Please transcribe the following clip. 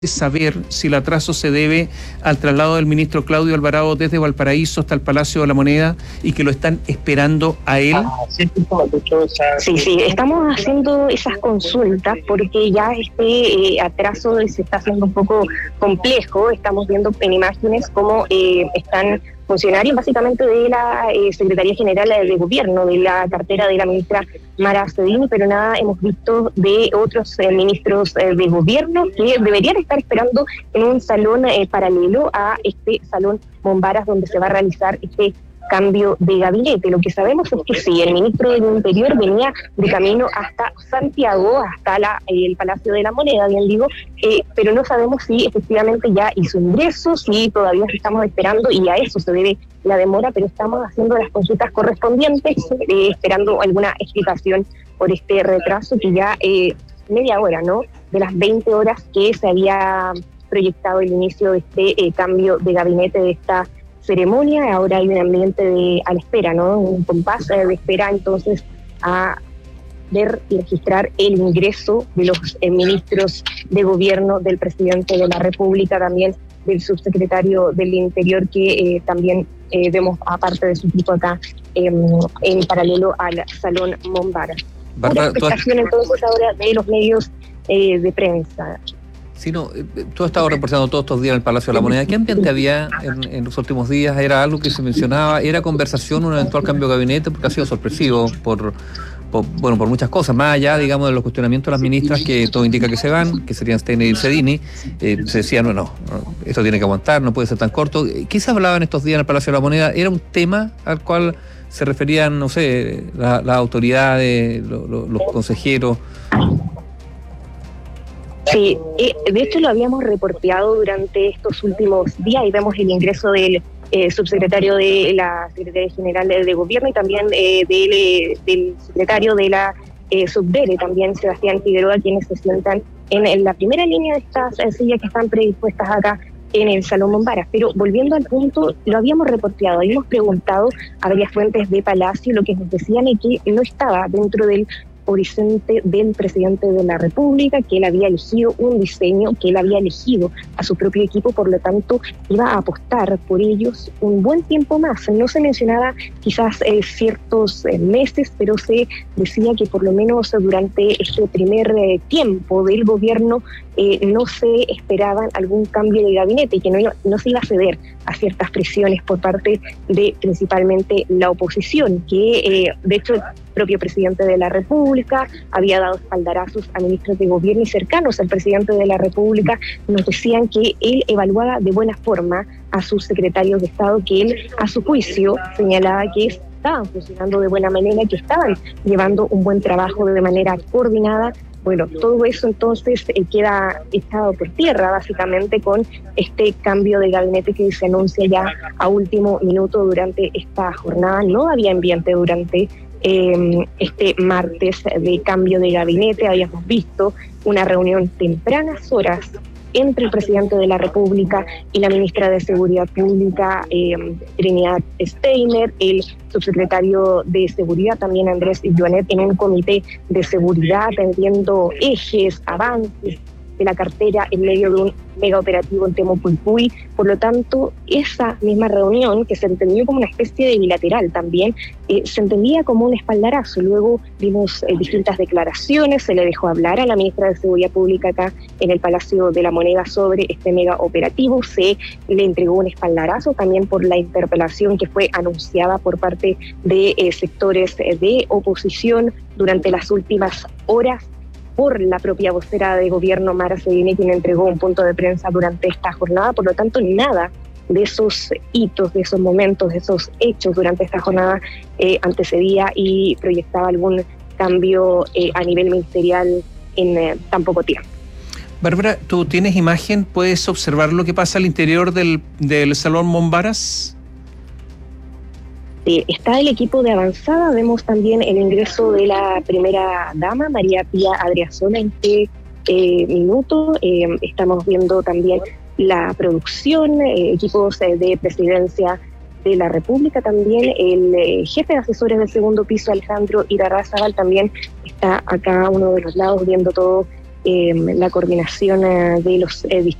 saber si el atraso se debe al traslado del ministro Claudio Alvarado desde Valparaíso hasta el Palacio de la Moneda y que lo están esperando a él. Sí, estamos haciendo esas consultas porque ya este atraso se está haciendo un poco complejo. Estamos viendo en imágenes cómo están funcionarios básicamente de la Secretaría General de Gobierno, de la cartera de la ministra Mara Cedini, pero nada hemos visto de otros ministros de gobierno que deberían estar esperando en un salón paralelo a este salón Mombaras donde se va a realizar este cambio de gabinete. Lo que sabemos es que sí, el ministro del Interior venía de camino hasta Santiago, hasta el Palacio de la Moneda, bien digo, pero no sabemos si efectivamente ya hizo ingreso, si todavía estamos esperando, y a eso se debe la demora, pero estamos haciendo las consultas correspondientes, esperando alguna explicación por este retraso que ya media hora, ¿no?, de las 20 horas que se había proyectado el inicio de este cambio de gabinete, de esta ceremonia. Ahora hay un ambiente a la espera, ¿no?, un compás de espera entonces a ver y registrar el ingreso de los ministros de gobierno, del presidente de la República, también del subsecretario del Interior, que también vemos aparte de su equipo acá en paralelo al Salón Mombaras. Una expectación entonces ahora de los medios de prensa. Sí, no, tú has estado reportando todos estos días en el Palacio de la Moneda. ¿Qué ambiente había en los últimos días? ¿Era algo que se mencionaba? ¿Era conversación un eventual cambio de gabinete? Porque ha sido sorpresivo por muchas cosas, más allá, digamos, de los cuestionamientos de las ministras, que todo indica que se van, que serían Steiner y Cedini. Se decía, no, esto tiene que aguantar, no puede ser tan corto. ¿Qué se hablaba en estos días en el Palacio de la Moneda? ¿Era un tema al cual se referían, no sé, las autoridades, los consejeros? Sí, de hecho lo habíamos reporteado durante estos últimos días y vemos el ingreso del subsecretario de la Secretaría General de Gobierno y también del secretario de la Subdere, también Sebastián Figueroa, quienes se sientan en la primera línea de estas sillas que están predispuestas acá en el Salón Mombaras. Pero volviendo al punto, lo habíamos reporteado, habíamos preguntado a varias fuentes de Palacio, lo que nos decían es que no estaba dentro del horizonte del presidente de la República, que él había elegido un diseño, que él había elegido a su propio equipo, por lo tanto iba a apostar por ellos un buen tiempo más. No se mencionaba quizás ciertos meses, pero se decía que por lo menos durante este primer tiempo del gobierno no se esperaban algún cambio de gabinete y que no se iba a ceder a ciertas presiones por parte de principalmente la oposición, que de hecho el propio presidente de la República había dado espaldarazos a ministros de gobierno y cercanos al presidente de la República nos decían que él evaluaba de buena forma a sus secretarios de Estado, que él a su juicio señalaba que estaban funcionando de buena manera, que estaban llevando un buen trabajo de manera coordinada. Bueno, todo eso entonces queda echado por tierra básicamente con este cambio de gabinete que se anuncia ya a último minuto durante esta jornada. No había ambiente durante este martes de cambio de gabinete. Habíamos visto una reunión tempranas horas entre el presidente de la República y la ministra de Seguridad Pública, Trinidad Steiner, el subsecretario de Seguridad, también Andrés Joanet, en un comité de seguridad, viendo ejes, avances de la cartera en medio de un mega operativo en Temopulpuy. Por lo tanto, esa misma reunión, que se entendió como una especie de bilateral también, se entendía como un espaldarazo. Luego vimos distintas declaraciones, se le dejó hablar a la ministra de Seguridad Pública acá en el Palacio de la Moneda sobre este mega operativo, se le entregó un espaldarazo también por la interpelación que fue anunciada por parte de sectores de oposición durante las últimas horas por la propia vocera de gobierno, Mara Cedini, quien entregó un punto de prensa durante esta jornada. Por lo tanto, nada de esos hitos, de esos momentos, de esos hechos durante esta jornada antecedía y proyectaba algún cambio a nivel ministerial en tan poco tiempo. Bárbara, ¿tú tienes imagen? ¿Puedes observar lo que pasa al interior del Salón Mombaras? Está el equipo de avanzada, vemos también el ingreso de la primera dama, María Pía Adriasola, en este minuto. Estamos viendo también la producción, equipos de presidencia de la República, también el jefe de asesores del segundo piso, Alejandro Irarrázaval, también está acá a uno de los lados viendo todo la coordinación de los